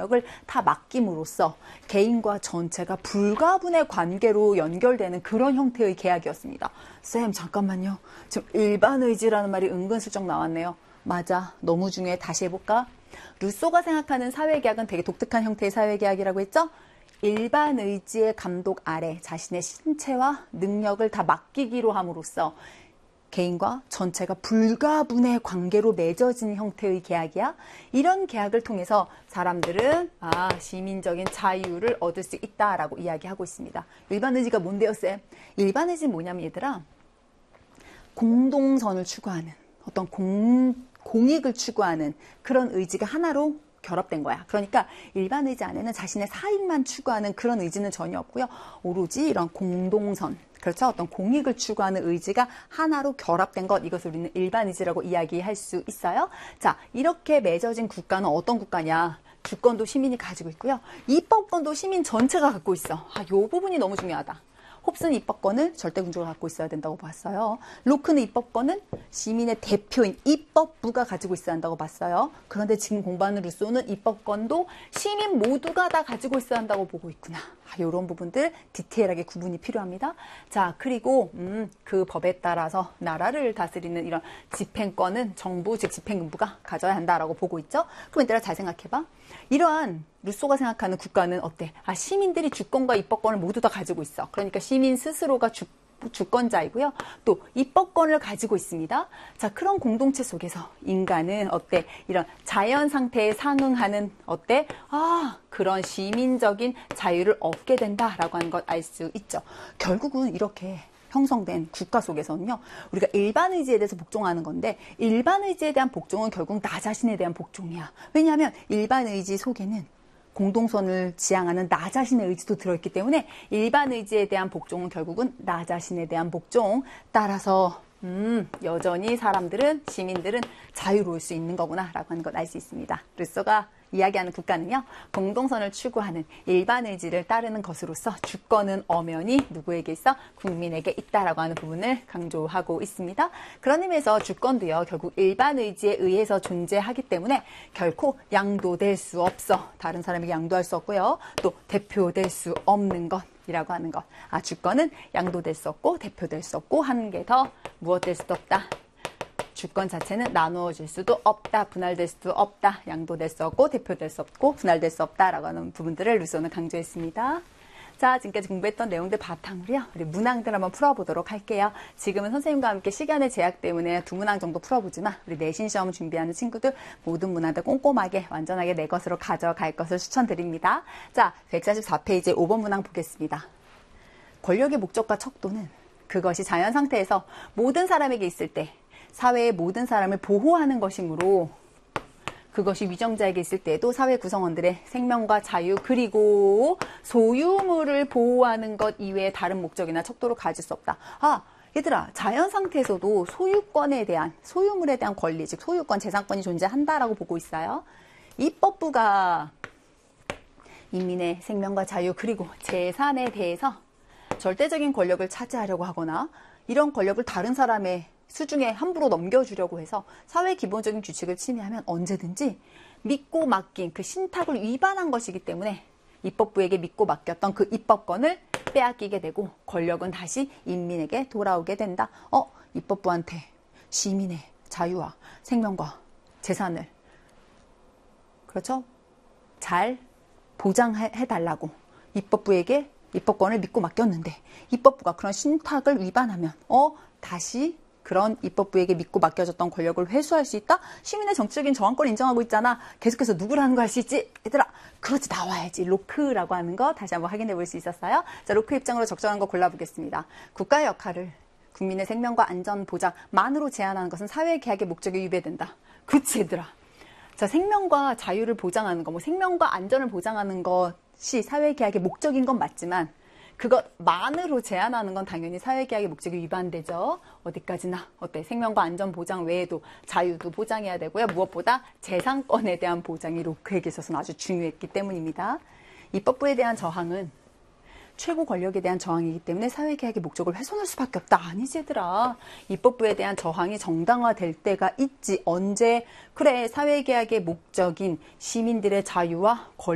능력을 다 맡김으로써 개인과 전체가 불가분의 관계로 연결되는 그런 형태의 계약이었습니다. 쌤, 잠깐만요. 지금 일반 의지라는 말이 은근슬쩍 나왔네요. 맞아. 너무 중요해. 다시 해볼까? 루소가 생각하는 사회계약은 되게 독특한 형태의 사회계약이라고 했죠? 일반 의지의 감독 아래 자신의 신체와 능력을 다 맡기기로 함으로써 개인과 전체가 불가분의 관계로 맺어지는 형태의 계약이야. 이런 계약을 통해서 사람들은 시민적인 자유를 얻을 수 있다라고 이야기하고 있습니다. 일반 의지가 뭔데요, 쌤? 일반 의지는 뭐냐면 얘들아, 공동선을 추구하는 어떤 공익을 추구하는 그런 의지가 하나로 결합된 거야. 그러니까 일반 의지 안에는 자신의 사익만 추구하는 그런 의지는 전혀 없고요. 오로지 이런 공동선, 그렇죠? 어떤 공익을 추구하는 의지가 하나로 결합된 것, 이것을 우리는 일반 의지라고 이야기할 수 있어요. 자, 이렇게 맺어진 국가는 어떤 국가냐? 주권도 시민이 가지고 있고요. 입법권도 시민 전체가 갖고 있어. 이 부분이 너무 중요하다. 홉스는 입법권을 절대군주가 갖고 있어야 된다고 봤어요. 로크는 입법권은 시민의 대표인 입법부가 가지고 있어야 한다고 봤어요. 그런데 지금 공부하는 루소는 입법권도 시민 모두가 다 가지고 있어야 한다고 보고 있구나. 이런 부분들 디테일하게 구분이 필요합니다. 자, 그리고 그 법에 따라서 나라를 다스리는 이런 집행권은 정부, 즉 집행군부가 가져야 한다라고 보고 있죠. 그럼 얘들아 잘 생각해봐. 이러한 루소가 생각하는 국가는 어때? 시민들이 주권과 입법권을 모두 다 가지고 있어. 그러니까 시민 스스로가 주권자이고요. 또 입법권을 가지고 있습니다. 자, 그런 공동체 속에서 인간은 어때? 이런 자연 상태에 상응하는 어때? 그런 시민적인 자유를 얻게 된다라고 하는 걸 알 수 있죠. 결국은 이렇게 형성된 국가 속에서는요, 우리가 일반 의지에 대해서 복종하는 건데, 일반 의지에 대한 복종은 결국 나 자신에 대한 복종이야. 왜냐하면 일반 의지 속에는 공동선을 지향하는 나 자신의 의지도 들어있기 때문에 일반 의지에 대한 복종은 결국은 나 자신에 대한 복종. 따라서 여전히 시민들은 자유로울 수 있는 거구나 라고 하는 걸 알 수 있습니다. 루소가 이야기하는 국가는요, 공동선을 추구하는 일반 의지를 따르는 것으로서 주권은 엄연히 누구에게 있어? 국민에게 있다라고 하는 부분을 강조하고 있습니다. 그런 의미에서 주권도요, 결국 일반 의지에 의해서 존재하기 때문에 결코 양도될 수 없어. 다른 사람에게 양도할 수 없고요. 또 대표될 수 없는 것이라고 하는 것. 주권은 양도될 수 없고 대표될 수 없고 한 개 더 무엇될 수도 없다. 주권 자체는 나누어질 수도 없다, 분할될 수도 없다, 양도될 수 없고 대표될 수 없고 분할될 수 없다라고 하는 부분들을 루소는 강조했습니다. 자, 지금까지 공부했던 내용들 바탕으로요, 우리 문항들 한번 풀어보도록 할게요. 지금은 선생님과 함께 시간의 제약 때문에 2문항 정도 풀어보지만 우리 내신 시험 준비하는 친구들 모든 문항들 꼼꼼하게 완전하게 내 것으로 가져갈 것을 추천드립니다. 자, 144페이지 5번 문항 보겠습니다. 권력의 목적과 척도는 그것이 자연 상태에서 모든 사람에게 있을 때 사회의 모든 사람을 보호하는 것이므로 그것이 위정자에게 있을 때에도 사회 구성원들의 생명과 자유 그리고 소유물을 보호하는 것 이외에 다른 목적이나 척도를 가질 수 없다. 얘들아, 자연 상태에서도 소유권에 대한, 소유물에 대한 권리, 즉 소유권, 재산권이 존재한다라고 보고 있어요. 입법부가 인민의 생명과 자유 그리고 재산에 대해서 절대적인 권력을 차지하려고 하거나 이런 권력을 다른 사람의 수중에 함부로 넘겨주려고 해서 사회의 기본적인 규칙을 침해하면 언제든지 믿고 맡긴 그 신탁을 위반한 것이기 때문에 입법부에게 믿고 맡겼던 그 입법권을 빼앗기게 되고 권력은 다시 인민에게 돌아오게 된다. 입법부한테 시민의 자유와 생명과 재산을 그렇죠? 잘 보장해달라고 입법부에게 입법권을 믿고 맡겼는데 입법부가 그런 신탁을 위반하면 다시 그런 입법부에게 믿고 맡겨졌던 권력을 회수할 수 있다? 시민의 정치적인 저항권을 인정하고 있잖아. 계속해서 누구라는 걸 할 수 있지? 얘들아, 그렇지, 나와야지. 로크라고 하는 거 다시 한번 확인해 볼 수 있었어요. 자, 로크 입장으로 적절한 거 골라보겠습니다. 국가의 역할을 국민의 생명과 안전 보장만으로 제한하는 것은 사회계약의 목적에 위배된다. 그치, 얘들아. 자, 생명과 자유를 보장하는 거, 생명과 안전을 보장하는 것이 사회계약의 목적인 건 맞지만 그것만으로 제한하는 건 당연히 사회계약의 목적이 위반되죠. 어디까지나 생명과 안전 보장 외에도 자유도 보장해야 되고요. 무엇보다 재산권에 대한 보장이 로크에게 있어서는 아주 중요했기 때문입니다. 입법부에 대한 저항은 최고 권력에 대한 저항이기 때문에 사회계약의 목적을 훼손할 수밖에 없다. 아니지 얘들아. 입법부에 대한 저항이 정당화될 때가 있지. 언제? 그래, 사회계약의 목적인 시민들의 자유와 권리